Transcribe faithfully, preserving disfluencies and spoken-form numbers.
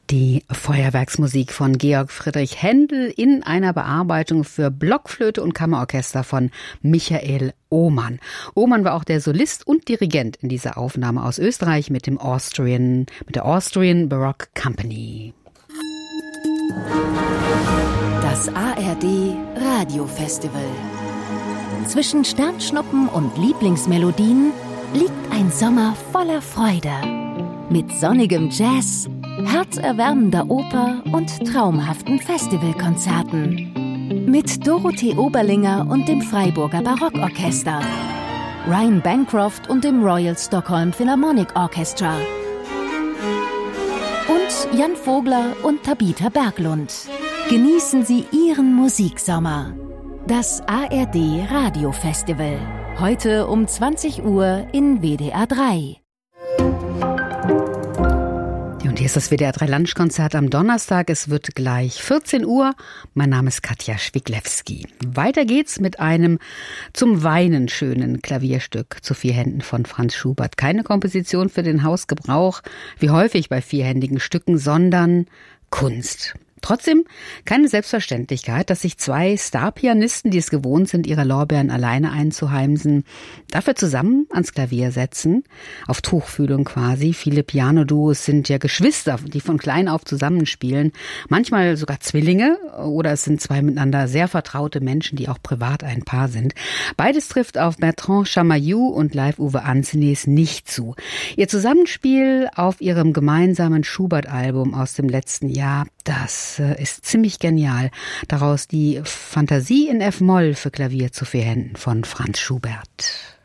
Die Feuerwerksmusik von Georg Friedrich Händel in einer Bearbeitung für Blockflöte und Kammerorchester von Michael Ohmann. Ohmann war auch der Solist und Dirigent in dieser Aufnahme aus Österreich mit dem Austrian, mit der Austrian Baroque Company. Das A R D Radiofestival. Zwischen Sternschnuppen und Lieblingsmelodien liegt ein Sommer voller Freude. Mit sonnigem Jazz, herzerwärmender Oper und traumhaften Festivalkonzerten. Mit Dorothee Oberlinger und dem Freiburger Barockorchester, Ryan Bancroft und dem Royal Stockholm Philharmonic Orchestra und Jan Vogler und Tabitha Berglund. Genießen Sie Ihren Musiksommer. Das A R D Radiofestival. Heute um zwanzig Uhr in W D R drei. Und hier ist das W D R drei Lunchkonzert am Donnerstag. Es wird gleich vierzehn Uhr. Mein Name ist Katja Schwiglewski. Weiter geht's mit einem zum Weinen schönen Klavierstück zu vier Händen von Franz Schubert. Keine Komposition für den Hausgebrauch, wie häufig bei vierhändigen Stücken, sondern Kunst. Trotzdem keine Selbstverständlichkeit, dass sich zwei Star-Pianisten, die es gewohnt sind, ihre Lorbeeren alleine einzuheimsen, dafür zusammen ans Klavier setzen, auf Tuchfühlung quasi. Viele Pianoduos sind ja Geschwister, die von klein auf zusammenspielen, manchmal sogar Zwillinge oder es sind zwei miteinander sehr vertraute Menschen, die auch privat ein Paar sind. Beides trifft auf Bertrand Chamayou und Live-Uwe Ancenis nicht zu. Ihr Zusammenspiel auf ihrem gemeinsamen Schubert-Album aus dem letzten Jahr, das ist ziemlich genial. Daraus die Fantasie in F-Moll für Klavier zu vier Händen von Franz Schubert.